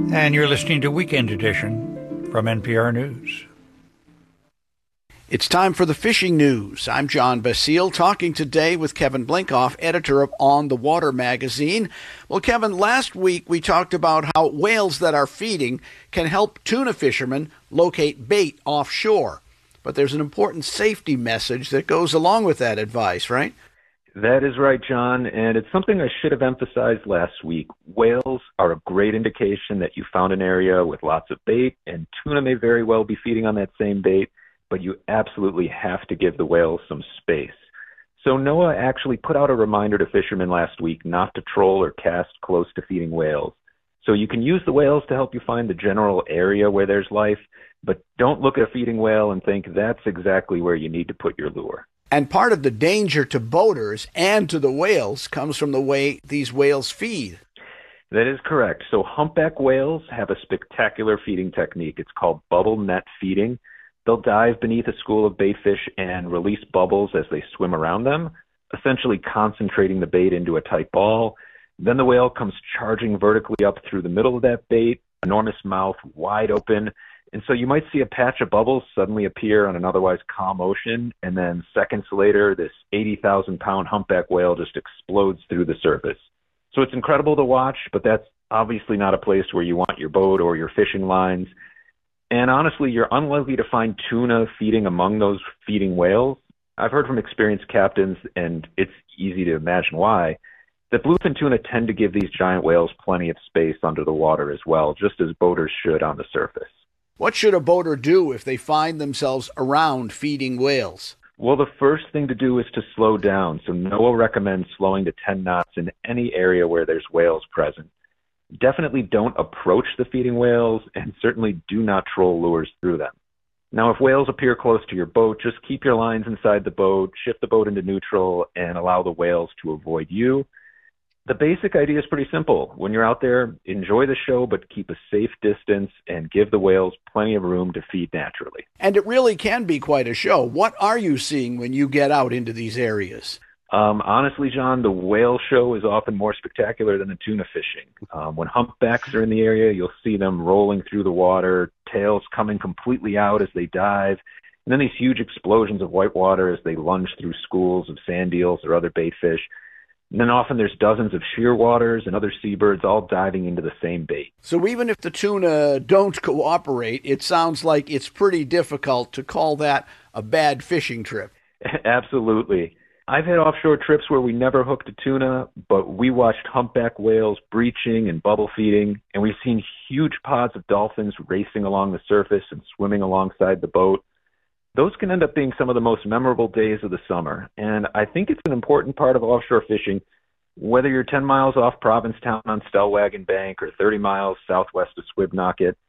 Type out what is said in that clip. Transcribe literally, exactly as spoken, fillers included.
And you're listening to Weekend Edition from N P R News. It's time for the fishing news. I'm John Basile, talking today with Kevin Blinkoff, editor of On the Water magazine. Well, Kevin, last week we talked about how whales that are feeding can help tuna fishermen locate bait offshore. But there's an important safety message that goes along with that advice, right? That is right, John, and it's something I should have emphasized last week. Whales are a great indication that you found an area with lots of bait, and tuna may very well be feeding on that same bait, but you absolutely have to give the whales some space. So NOAA actually put out a reminder to fishermen last week not to troll or cast close to feeding whales. So you can use the whales to help you find the general area where there's life, but don't look at a feeding whale and think that's exactly where you need to put your lure. And part of the danger to boaters and to the whales comes from the way these whales feed. That is correct. So humpback whales have a spectacular feeding technique. It's called bubble net feeding. They'll dive beneath a school of baitfish and release bubbles as they swim around them, essentially concentrating the bait into a tight ball. Then the whale comes charging vertically up through the middle of that bait, enormous mouth wide open. And so you might see a patch of bubbles suddenly appear on an otherwise calm ocean, and then seconds later, this eighty thousand pound humpback whale just explodes through the surface. So it's incredible to watch, but that's obviously not a place where you want your boat or your fishing lines. And honestly, you're unlikely to find tuna feeding among those feeding whales. I've heard from experienced captains, and it's easy to imagine why, that bluefin tuna tend to give these giant whales plenty of space under the water as well, just as boaters should on the surface. What should a boater do if they find themselves around feeding whales? Well, the first thing to do is to slow down. So NOAA recommends slowing to ten knots in any area where there's whales present. Definitely don't approach the feeding whales, and certainly do not troll lures through them. Now, if whales appear close to your boat, just keep your lines inside the boat, shift the boat into neutral, and allow the whales to avoid you. The basic idea is pretty simple. When you're out there, enjoy the show, but keep a safe distance and give the whales plenty of room to feed naturally. And it really can be quite a show. What are you seeing when you get out into these areas? Um, honestly, John, the whale show is often more spectacular than the tuna fishing. Um, when humpbacks are in the area, you'll see them rolling through the water, tails coming completely out as they dive, and then these huge explosions of white water as they lunge through schools of sand eels or other baitfish. And then often there's dozens of shearwaters and other seabirds all diving into the same bait. So even if the tuna don't cooperate, it sounds like it's pretty difficult to call that a bad fishing trip. Absolutely. I've had offshore trips where we never hooked a tuna, but we watched humpback whales breaching and bubble feeding, and we've seen huge pods of dolphins racing along the surface and swimming alongside the boat. Those can end up being some of the most memorable days of the summer, and I think it's an important part of offshore fishing. Whether you're ten miles off Provincetown on Stellwagen Bank or thirty miles southwest of Swibnocket,